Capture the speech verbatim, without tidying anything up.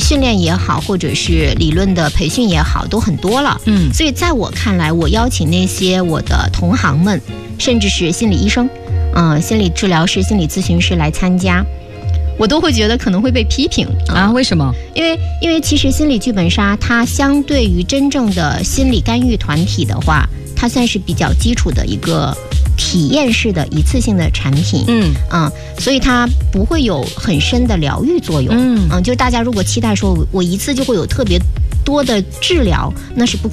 训练也好，或者是理论的培训也好，都很多了。 嗯， 所以在我看来，我邀请那些我的同行们，甚至是心理医生、嗯、呃，心理治疗师、心理咨询师来参加，我都会觉得可能会被批评啊？为什么？ 因为因为其实心理剧本杀它相对于真正的心理干预团体的话，它算是比较基础的一个体验式的一次性的产品。 嗯嗯，所以它不会有很深的疗愈作用。 嗯嗯，就大家如果期待说我一次就会有特别多的治疗，那是不